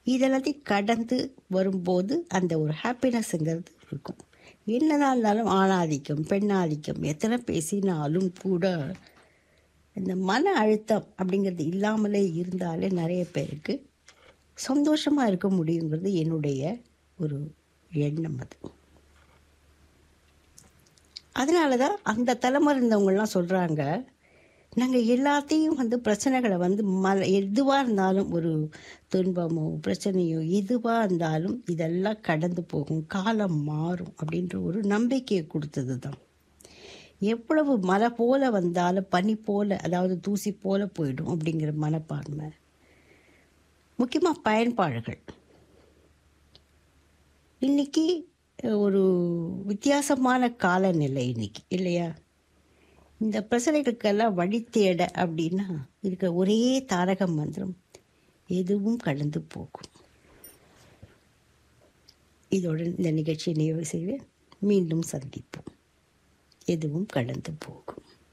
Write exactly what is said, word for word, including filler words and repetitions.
இதெல்லாத்தையும் கடந்து வரும்போது அந்த ஒரு ஹாப்பினஸ்ங்கிறது இருக்கும். என்னதான் இருந்தாலும் ஆணாதிக்கம் பெண்ணாதிக்கம் எத்தனை பேசினாலும் கூட இந்த மன அழுத்தம் அப்படிங்கிறது இல்லாமலே இருந்தாலே நிறைய பேருக்கு சந்தோஷமாக இருக்க முடியுங்கிறது என்னுடைய ஒரு எண்ணம். அது அதனால தான் அந்த தலைமுறை இருந்தவங்கள்லாம் சொல்கிறாங்க, நாங்கள் எல்லாத்தையும் வந்து பிரச்சனைகளை வந்து ம எதுவாக இருந்தாலும் ஒரு துன்பமோ பிரச்சனையோ எதுவாக இருந்தாலும் இதெல்லாம் கடந்து போகும், காலம் மாறும் அப்படின்ற ஒரு நம்பிக்கையை கொடுத்தது தான். எவ்வளவு மழை போல் வந்தாலும் பனி போல், அதாவது தூசி போல் போயிடும் அப்படிங்கிற மனப்பான்மை. முக்கியமாக பயன்பாடுகள் இன்றைக்கி ஒரு வித்தியாசமான காலநிலை இன்றைக்கி இல்லையா? இந்த பிரச்சனைகளுக்கெல்லாம் வழி தேட அப்படின்னா இருக்க ஒரே தாரக மந்திரம், எதுவும் கடந்து போகும். இதோடு இந்த நிகழ்ச்சியை நிறைவு செய்வேன். மீண்டும் சந்திப்போம். எதுவும் கடந்து போகும்.